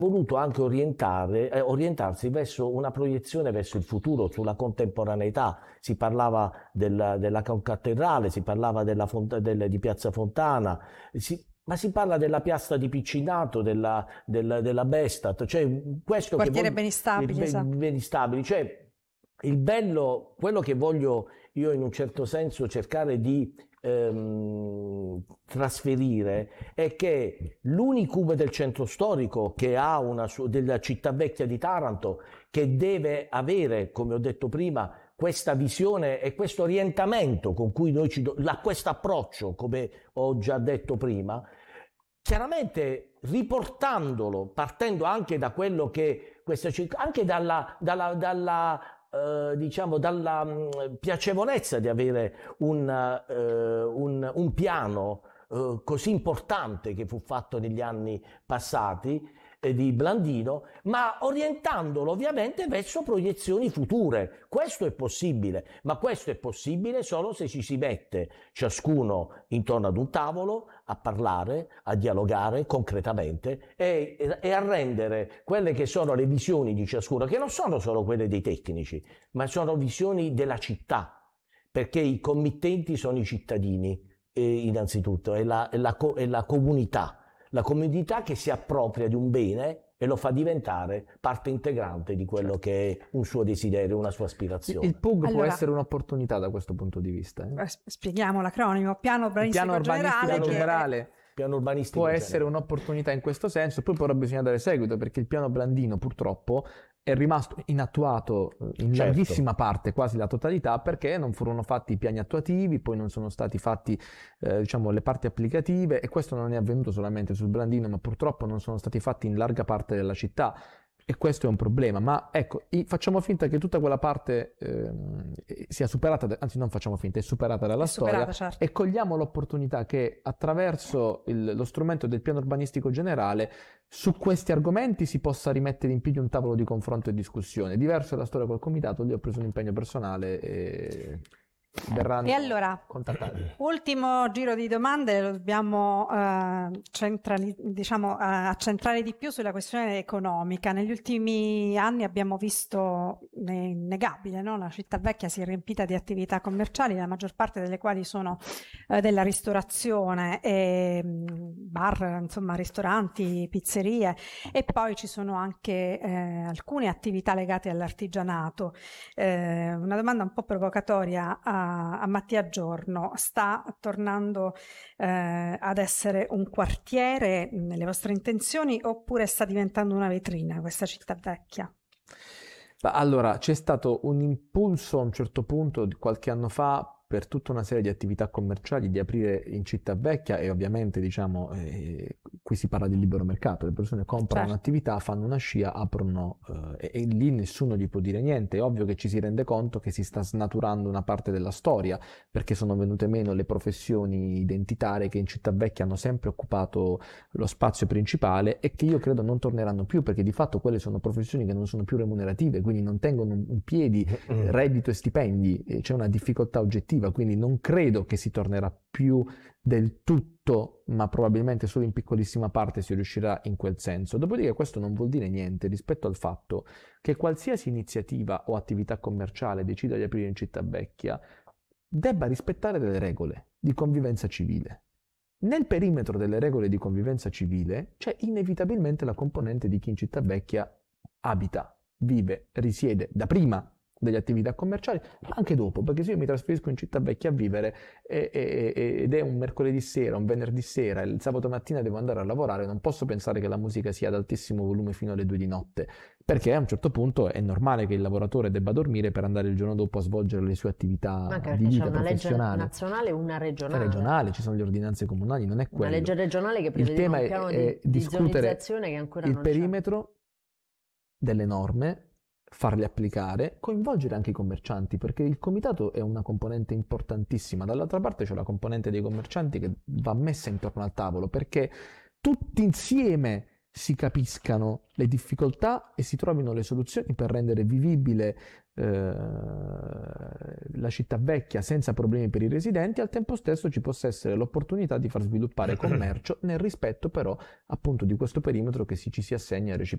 voluto anche orientarsi verso una proiezione verso il futuro, sulla contemporaneità. Si parlava della cattedrale, si parlava di Piazza Fontana, ma si parla della piazza di Piccinato, della Bestat, cioè questo quartiere Beni Stabili, esatto. Beni Stabili, cioè il bello, quello che voglio io in un certo senso cercare di trasferire è che l'unicum del centro storico che ha della città vecchia di Taranto, che deve avere, come ho detto prima, questa visione e questo orientamento con cui noi questo approccio, come ho già detto prima, chiaramente riportandolo, partendo anche da quello che anche dalla piacevolezza di avere un piano così importante che fu fatto negli anni passati di Blandino, ma orientandolo ovviamente verso proiezioni future. Questo è possibile, ma questo è possibile solo se ci si mette ciascuno intorno ad un tavolo a parlare, a dialogare concretamente e a rendere quelle che sono le visioni di ciascuno, che non sono solo quelle dei tecnici, ma sono visioni della città, perché i committenti sono i cittadini, innanzitutto, è la comunità. La comunità che si appropria di un bene e lo fa diventare parte integrante di quello che è un suo desiderio, una sua aspirazione. Il PUG può essere un'opportunità da questo punto di vista. Spieghiamo l'acronimo, piano urbanistico generale. Piano urbanistico può generale. Essere un'opportunità in questo senso, poi però bisogna dare seguito, perché il piano Blandino purtroppo è rimasto inattuato in larghissima parte, quasi la totalità, perché non furono fatti i piani attuativi, poi non sono stati fatti le parti applicative, e questo non è avvenuto solamente sul Blandino, ma purtroppo non sono stati fatti in larga parte della città, e questo è un problema. Ma ecco, facciamo finta che tutta quella parte sia superata, anzi non facciamo finta, è superata dalla storia, certo. E cogliamo l'opportunità che attraverso lo strumento del piano urbanistico generale su questi argomenti si possa rimettere in piedi un tavolo di confronto e discussione. Diverso dalla storia col comitato, lì ho preso un impegno personale e verranno contattati. Ultimo giro di domande, lo dobbiamo accentrare di più sulla questione economica. Negli ultimi anni abbiamo visto, è innegabile, no? La città vecchia si è riempita di attività commerciali, la maggior parte delle quali sono della ristorazione, bar, insomma ristoranti, pizzerie, e poi ci sono anche alcune attività legate all'artigianato. Una domanda un po' provocatoria a Mattia Giorno: sta tornando ad essere un quartiere nelle vostre intenzioni, oppure sta diventando una vetrina questa città vecchia? Allora, c'è stato un impulso a un certo punto, qualche anno fa, per tutta una serie di attività commerciali di aprire in città vecchia, e ovviamente qui si parla di libero mercato, le persone comprano un'attività, fanno una scia, aprono e lì nessuno gli può dire niente. È ovvio che ci si rende conto che si sta snaturando una parte della storia, perché sono venute meno le professioni identitarie che in città vecchia hanno sempre occupato lo spazio principale, e che io credo non torneranno più, perché di fatto quelle sono professioni che non sono più remunerative, quindi non tengono in piedi reddito e stipendi, c'è una difficoltà oggettiva. Quindi non credo che si tornerà più del tutto, ma probabilmente solo in piccolissima parte si riuscirà in quel senso. Dopodiché questo non vuol dire niente rispetto al fatto che qualsiasi iniziativa o attività commerciale decida di aprire in città vecchia debba rispettare delle regole di convivenza civile. Nel perimetro delle regole di convivenza civile c'è inevitabilmente la componente di chi in città vecchia abita, vive, risiede da prima delle attività commerciali, ma anche dopo, perché se io mi trasferisco in città vecchia a vivere ed è un mercoledì sera, un venerdì sera, il sabato mattina devo andare a lavorare, non posso pensare che la musica sia ad altissimo volume fino alle 2 di notte, perché a un certo punto è normale che il lavoratore debba dormire per andare il giorno dopo a svolgere le sue attività di vita professionale. C'è una legge nazionale e una regionale. Una regionale, ci sono le ordinanze comunali, non è quello. Una legge regionale che prevede un piano di zonizzazione che ancora non c'è. Il perimetro delle norme, farle applicare, coinvolgere anche i commercianti, perché il comitato è una componente importantissima. Dall'altra parte c'è la componente dei commercianti che va messa intorno al tavolo, perché tutti insieme si capiscano le difficoltà e si trovino le soluzioni per rendere vivibile la città vecchia senza problemi per i residenti, al tempo stesso ci possa essere l'opportunità di far sviluppare commercio nel rispetto però appunto di questo perimetro che ci si assegna reciprocamente.